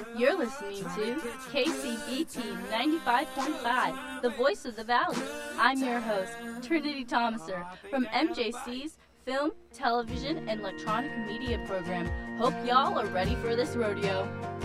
You're listening to KCBT 95.5, the voice of the Valley. I'm your host, Trinity Thomaser, from MJC's Film, Television, and Electronic Media program. Hope y'all are ready for this rodeo.